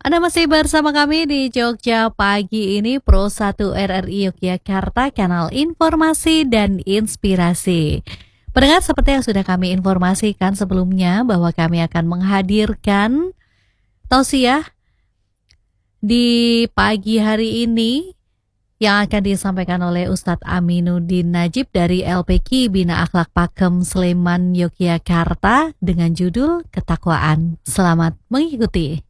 Anda masih bersama kami di Jogja Pagi ini Pro 1 RRI Yogyakarta, kanal informasi dan inspirasi. Pendengar, seperti yang sudah kami informasikan sebelumnya bahwa kami akan menghadirkan tausiah di pagi hari ini yang akan disampaikan oleh Ustadz Aminuddin Najib dari LPQ Bina Akhlak Pakem Sleman Yogyakarta dengan judul Ketakwaan. Selamat mengikuti.